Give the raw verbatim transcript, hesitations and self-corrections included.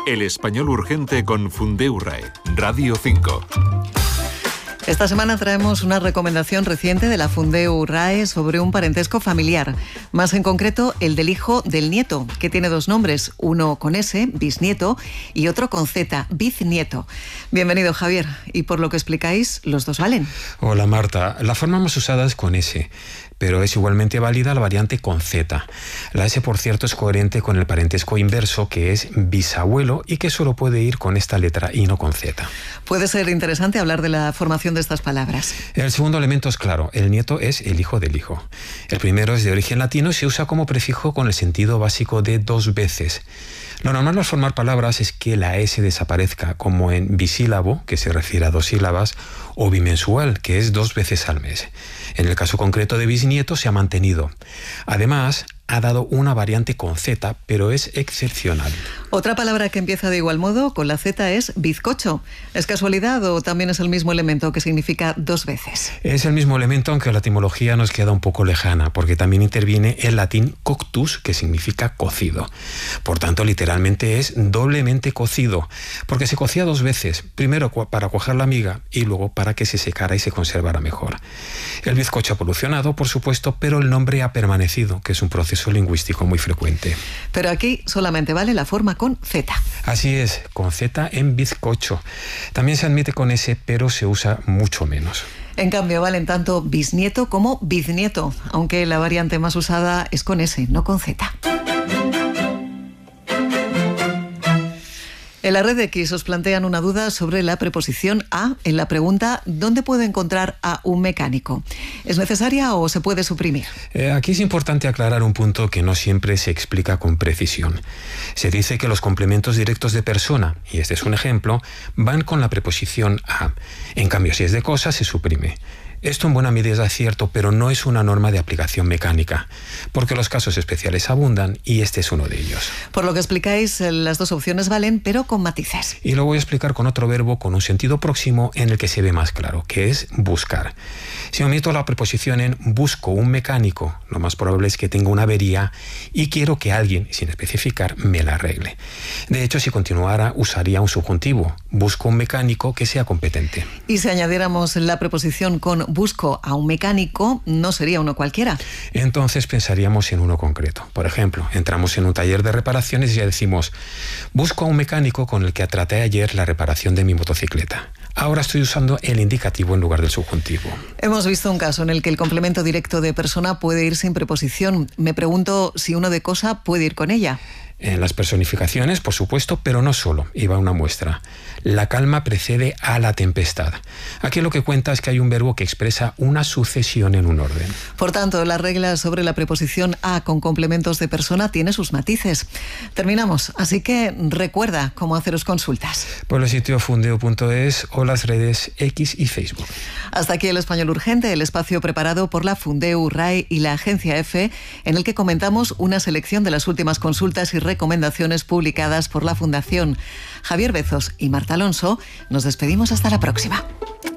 El español urgente con Fundeu R A E, Radio cinco. Esta semana traemos una recomendación reciente de la Fundeu R A E sobre un parentesco familiar, más en concreto el del hijo del nieto, que tiene dos nombres, uno con S, bisnieto, y otro con Z, biznieto. Bienvenido, Javier, y por lo que explicáis, los dos valen. Hola, Marta. La forma más usada es con S, pero es igualmente válida la variante con Z. La S, por cierto, es coherente con el parentesco inverso, que es bisabuelo, y que solo puede ir con esta letra y no con Z. Puede ser interesante hablar de la formación de estas palabras. El segundo elemento es claro, el nieto es el hijo del hijo. El primero es de origen latino y se usa como prefijo con el sentido básico de dos veces. Lo normal al formar palabras es que la S desaparezca, como en bisílabo, que se refiere a dos sílabas, o bimensual, que es dos veces al mes. En el caso concreto de bisnieto se ha mantenido. Además, ha dado una variante con Z, pero es excepcional. Otra palabra que empieza de igual modo con la Z es bizcocho. ¿Es casualidad o también es el mismo elemento que significa dos veces? Es el mismo elemento, aunque la etimología nos queda un poco lejana, porque también interviene el latín coctus, que significa cocido. Por tanto, literalmente es doblemente cocido, porque se cocía dos veces, primero para cuajar la miga y luego para que se secara y se conservara mejor. El bizcocho ha evolucionado, por supuesto, pero el nombre ha permanecido, que es un proceso lingüístico muy frecuente. Pero aquí solamente vale la forma con Z. Así es, con Z en bizcocho. También se admite con S, pero se usa mucho menos. En cambio, valen tanto bisnieto como biznieto, aunque la variante más usada es con S, no con Z. En la red X os plantean una duda sobre la preposición a en la pregunta ¿dónde puedo encontrar a un mecánico? ¿Es necesaria o se puede suprimir? Eh, aquí es importante aclarar un punto que no siempre se explica con precisión. Se dice que los complementos directos de persona, y este es un ejemplo, van con la preposición a. En cambio, si es de cosa, se suprime. Esto en buena medida es cierto, pero no es una norma de aplicación mecánica, porque los casos especiales abundan y este es uno de ellos. Por lo que explicáis, las dos opciones valen, pero con matices. Y lo voy a explicar con otro verbo con un sentido próximo en el que se ve más claro, que es buscar. Si omito la preposición en busco un mecánico, lo más probable es que tenga una avería y quiero que alguien, sin especificar, me la arregle. De hecho, si continuara, usaría un subjuntivo. Busco un mecánico que sea competente. Y si añadiéramos la preposición con busco a un mecánico, no sería uno cualquiera. Entonces pensaríamos en uno concreto. Por ejemplo, entramos en un taller de reparaciones y ya decimos, busco a un mecánico con el que traté ayer la reparación de mi motocicleta. Ahora estoy usando el indicativo en lugar del subjuntivo. Hemos visto un caso en el que el complemento directo de persona puede ir sin preposición. Me pregunto si uno de cosa puede ir con ella. En las personificaciones, por supuesto, pero no solo. Y va una muestra. La calma precede a la tempestad. Aquí lo que cuenta es que hay un verbo que expresa una sucesión en un orden. Por tanto, la regla sobre la preposición a con complementos de persona tiene sus matices. Terminamos, así que recuerda cómo haceros consultas. Por el sitio fundeu punto es o las redes X y Facebook. Hasta aquí el Español Urgente, el espacio preparado por la Fundeu R A E y la Agencia EFE, en el que comentamos una selección de las últimas consultas y recomendaciones publicadas por la Fundación. Javier Bezos y Marta Alonso, nos despedimos hasta la próxima.